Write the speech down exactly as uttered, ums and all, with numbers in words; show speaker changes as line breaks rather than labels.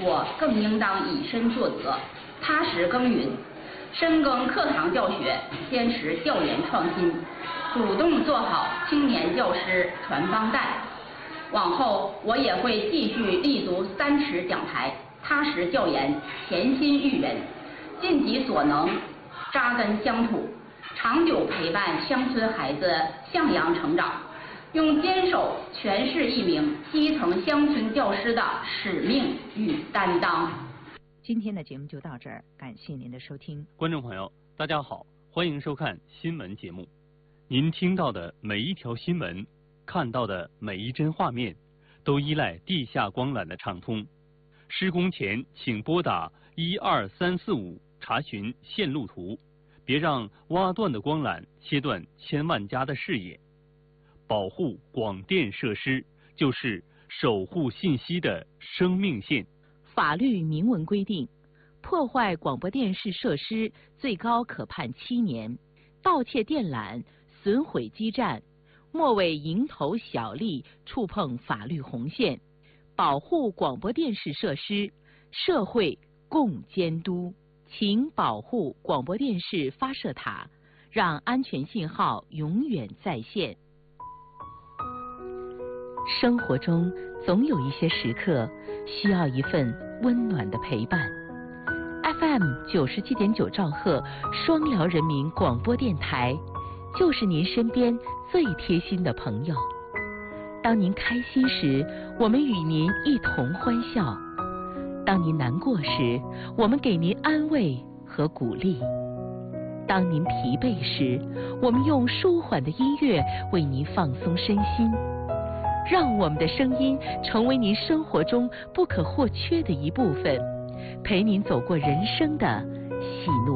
我更应当以身作则，踏实耕耘，深耕课堂教学，坚持调研创新，主动做好青年教师传帮带。往后我也会继续立足三尺讲台，踏实教研，潜心育人，尽己所能，扎根乡土，长久陪伴乡村孩子向阳成长，用坚守诠释一名基层乡村教师的使命与担当。
今天的节目就到这儿，感谢您的收听。
观众朋友，大家好，欢迎收看新闻节目。您听到的每一条新闻，看到的每一帧画面，都依赖地下光缆的畅通。施工前请拨打一二三四五查询线路图，别让挖断的光缆切断千万家的视野。保护广电设施就是守护信息的生命线。
法律明文规定，破坏广播电视设施最高可判七年，盗窃电缆、损毁基站，莫为蝇头小利触碰法律红线。保护广播电视设施，社会共监督。请保护广播电视发射塔，让安全信号永远在线。生活中总有一些时刻需要一份温暖的陪伴。F M 九十七点九兆赫双辽人民广播电台，就是您身边最贴心的朋友。当您开心时，我们与您一同欢笑；当您难过时，我们给您安慰和鼓励；当您疲惫时，我们用舒缓的音乐为您放松身心。让我们的声音成为您生活中不可或缺的一部分，陪您走过人生的喜怒